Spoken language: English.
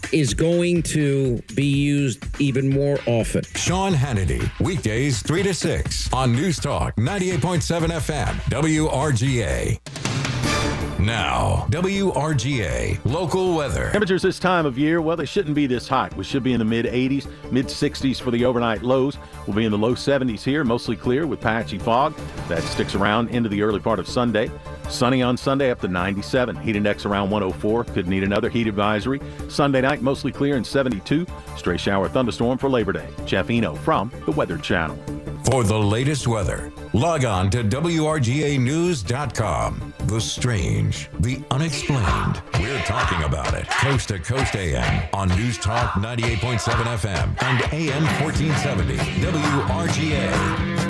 is going to be used even more often. Sean Hannity, weekdays 3 to 6 on News Talk 98.7 FM, WRGA. Now, WRGA local weather. Temperatures this time of year, well, they shouldn't be this hot. We should be in the mid-80s, mid-60s for the overnight lows. We'll be in the low 70s here, mostly clear with patchy fog. That sticks around into the early part of Sunday. Sunny on Sunday up to 97. Heat index around 104. Could need another heat advisory. Sunday night, mostly clear and 72. Stray shower thunderstorm for Labor Day. Jeff Eno from the Weather Channel. For the latest weather, log on to WRGAnews.com. The strange, the unexplained. We're talking about it. Coast to Coast AM on News Talk 98.7 FM and AM 1470. WRGA.